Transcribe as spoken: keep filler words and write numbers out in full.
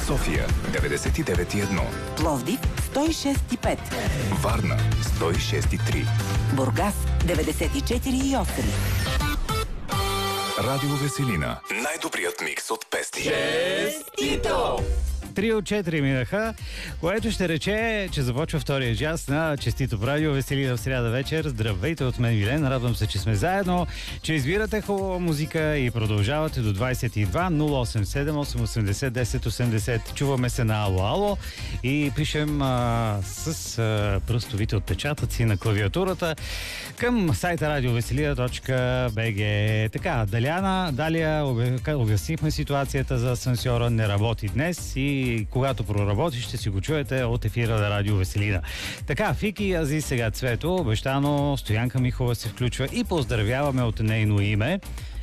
София деветдесет и девет и едно, Пловдив сто и шест и пет, Варна сто и шест и три, Бургас деветдесет и четири и осем. Радио Веселина. Най-добрият микс от песни. Честито! Три от четири минаха, което ще рече, че започва втория час на Честито радио Веселина в сряда вечер. Здравейте от мен, Милен. Радвам се, че сме заедно, че избирате хубава музика и продължавате до двайсет и два нула осем седем осем осемдесет десет осемдесет. Чуваме се на Ало Ало и пишем а, с а, пръстовите отпечатъци на клавиатурата към сайта радиовеселина точка би джи. Така, Даляна, Далия, обяснихме ситуацията за асансьора, не работи днес и когато проработи, ще си го чуете от ефира на Радио Веселина. Така, Фики, Ази, сега Цвето, обещано, Стоянка Михова се включва и поздравяваме от нейно име.